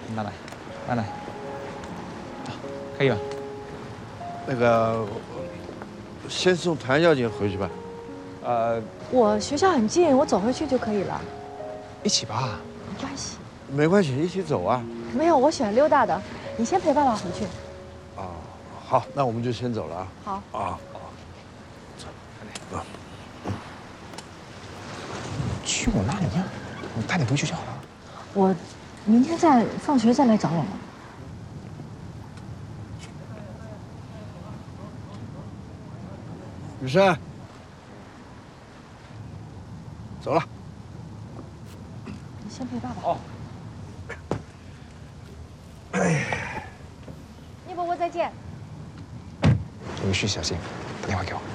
慢来，慢来，可以吧？ 那个，先送谭小姐回去吧。 我学校很近，我走回去就可以了。 一起吧。 没关系。 没关系，一起走啊。 没有，我喜欢溜达的。你先陪爸爸回去。 啊，好，那我们就先走了啊。 好。 啊。 走，快点。去我那里呀？你8点回去就好了。 我明天放学再来找我吗？ 雨珊，走了。 你先陪爸爸。 哦。 聂伯伯再见。 有事小心，打电话给我。